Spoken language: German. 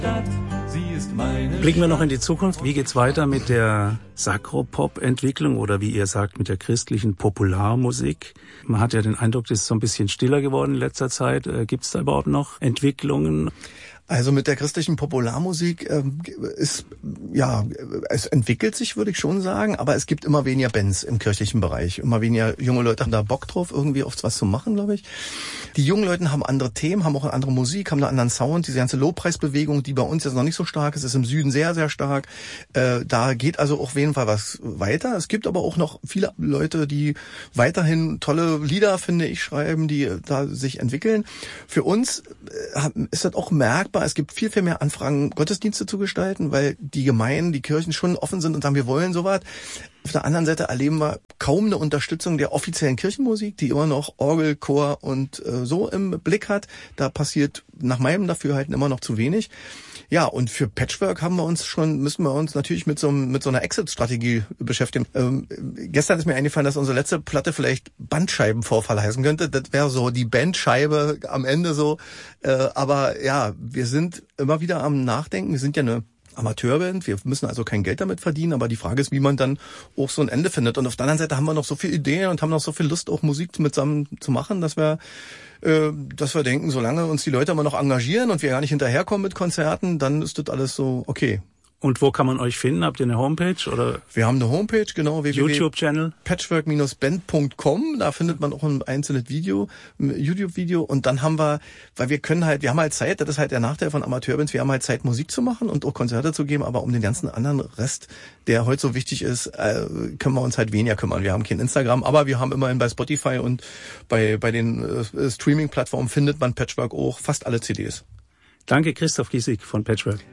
Stadt, sie ist meine Blicken wir noch in die Zukunft. Wie geht's weiter mit der Sakropop-Entwicklung oder wie ihr sagt, mit der christlichen Popularmusik? Man hat ja den Eindruck, das ist so ein bisschen stiller geworden in letzter Zeit. Gibt's da überhaupt noch Entwicklungen? Also mit der christlichen Popularmusik es entwickelt sich, würde ich schon sagen, aber es gibt immer weniger Bands im kirchlichen Bereich. Immer weniger junge Leute haben da Bock drauf, irgendwie auf was zu machen, glaube ich. Die jungen Leute haben andere Themen, haben auch eine andere Musik, haben einen anderen Sound. Diese ganze Lobpreisbewegung, die bei uns jetzt noch nicht so stark ist im Süden sehr, sehr stark. Da geht also auf jeden Fall was weiter. Es gibt aber auch noch viele Leute, die weiterhin tolle Lieder, finde ich, schreiben, die da sich entwickeln. Für uns ist das auch merkbar. Es gibt viel, viel mehr Anfragen, Gottesdienste zu gestalten, weil die Gemeinden, die Kirchen schon offen sind und sagen, wir wollen sowas. Auf der anderen Seite erleben wir kaum eine Unterstützung der offiziellen Kirchenmusik, die immer noch Orgel, Chor und so im Blick hat. Da passiert nach meinem Dafürhalten immer noch zu wenig. Ja, und für Patchwork müssen wir uns natürlich mit so einer Exit-Strategie beschäftigen. Gestern ist mir eingefallen, dass unsere letzte Platte vielleicht Bandscheibenvorfall heißen könnte. Das wäre so die Bandscheibe am Ende so. Aber ja, wir sind immer wieder am Nachdenken. Wir sind ja eine Amateurband, wir müssen also kein Geld damit verdienen, aber die Frage ist, wie man dann auch so ein Ende findet. Und auf der anderen Seite haben wir noch so viele Ideen und haben noch so viel Lust, auch Musik zusammen zu machen, dass wir denken, solange uns die Leute immer noch engagieren und wir gar nicht hinterherkommen mit Konzerten, dann ist das alles so okay. Und wo kann man euch finden? Habt ihr eine Homepage oder? Wir haben eine Homepage, genau. YouTube-Channel? Patchwork-band.com. Da findet man auch ein einzelnes YouTube-Video. Und dann haben wir haben halt Zeit, das ist halt der Nachteil von Amateurbands, wir haben halt Zeit, Musik zu machen und auch Konzerte zu geben, aber um den ganzen anderen Rest, der heute so wichtig ist, können wir uns halt weniger kümmern. Wir haben kein Instagram, aber wir haben immerhin bei Spotify und bei den Streaming-Plattformen findet man Patchwork auch fast alle CDs. Danke, Christoph Giesig von Patchwork.